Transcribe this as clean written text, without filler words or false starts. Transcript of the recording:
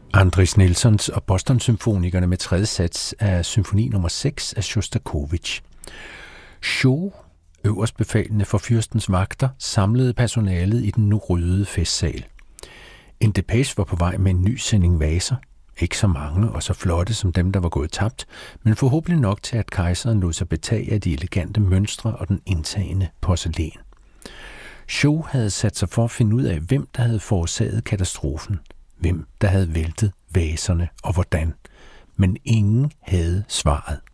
Andris Nelsons og Boston-symfonikerne med tredje sats af symfoni nummer 6 af Sjostakovitj. Shaw, øverstbefalende for fyrstens vagter, samlede personalet i den nu ryddede festsal. En depeche var på vej med en ny sending vaser. Ikke så mange og så flotte som dem, der var gået tabt, men forhåbentlig nok til, at kejseren lod sig betage af de elegante mønstre og den indtagende porcelæn. Shaw havde sat sig for at finde ud af, hvem der havde forårsaget katastrofen, hvem der havde væltet vaserne og hvordan. Men ingen havde svaret.